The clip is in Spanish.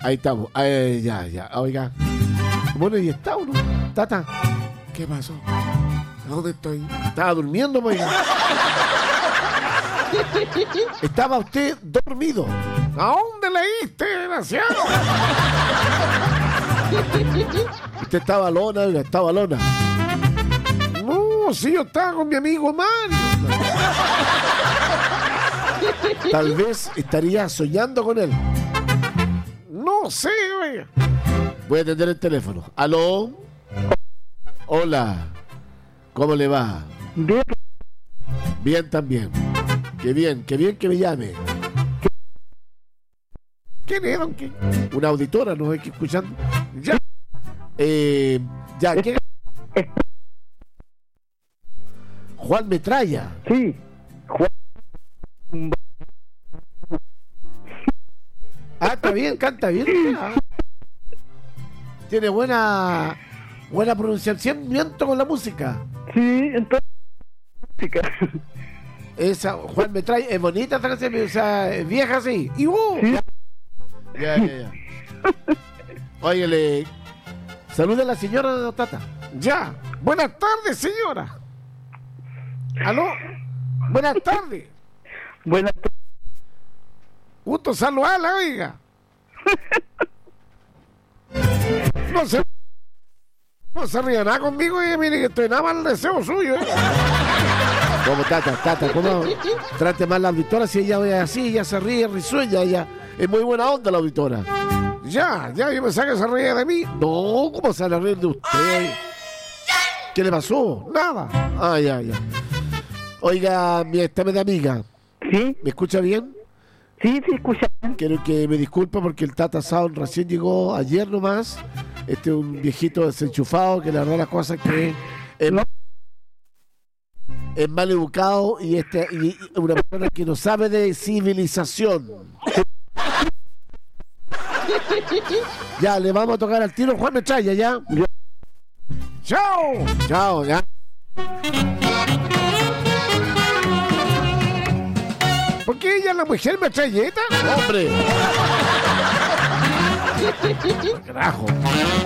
Ahí estamos. Ya. Oiga. Bueno, ¿y está uno? Tata, ¿qué pasó? ¿Dónde estoy? Estaba durmiendo, pues. Estaba usted dormido. ¿A dónde leíste, desgraciado? Usted estaba lona, estaba lona. No, sí, yo estaba con mi amigo Mario. Tal vez estaría soñando con él. No sé, oiga. Voy a atender el teléfono. ¿Aló? Hola. ¿Cómo le va? Bien. Bien también. Qué bien que me llame. ¿Quién es, don qué? Una auditora, nos está escuchando. Ya. ¿Qué? Juan Metralla. Sí. Está bien, canta bien. Tiene buena pronunciamiento con la música. Sí, entonces música. Esa, Juan Metralla, es bonita esa canción, o sea, es vieja así. Y Sí. Ya. Óyele, salude a la señora Tata. Ya. Buenas tardes, señora. ¿Aló? Buenas tardes. Buenas tardes. Gusto saludarla, oiga. No se ría nada conmigo y mire que estoy nada más al deseo suyo. ¿Cómo, Tata? ¿Cómo? Trate mal la auditora si ella ve así, ella se ríe, risueña, ella es muy buena onda la auditora. Ya, yo pensaba que se ríe de mí. No, ¿cómo se va a reír de usted? ¿Qué le pasó? Nada. Ya. Oiga, mi estimada amiga. ¿Sí? ¿Me escucha bien? Sí, escucha. Quiero que me disculpe porque el Tata Sound recién llegó ayer nomás. Este es un viejito desenchufado que la verdad las cosas que es mal educado y una persona que no sabe de civilización. Ya, le vamos a tocar al tiro Juan Metralla, ¿ya? Chao, ya. ¿Por qué ella es la mujer metralleta? ¡Hombre! ¡Carajo!